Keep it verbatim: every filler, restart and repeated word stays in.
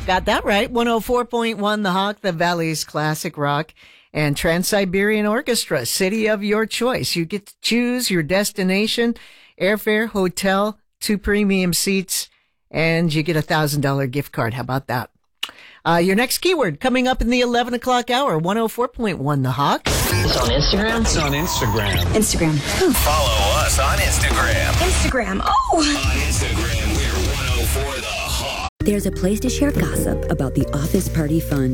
Got that right. one oh four point one The Hawk, the Valley's classic rock, and Trans-Siberian Orchestra, city of your choice. You get to choose your destination, airfare, hotel, two premium seats, and you get a one thousand dollars gift card. How about that? Uh, your next keyword coming up in the eleven o'clock hour, one oh four point one The Hawk. It's on Instagram? It's on Instagram. Instagram. Hmm. Follow us on Instagram. Instagram. Oh! On Instagram, we're one oh four The Hawk. There's a place to share gossip about the Office Party Fun.